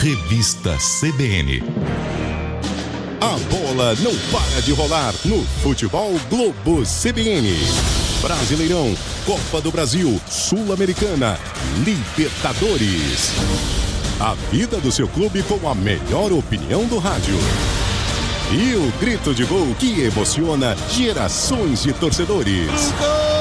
Revista CBN. A bola não para de rolar no Futebol Globo CBN. Brasileirão, Copa do Brasil, Sul-Americana, Libertadores. A vida do seu clube com a melhor opinião do rádio. E o grito de gol que emociona gerações de torcedores. Gol!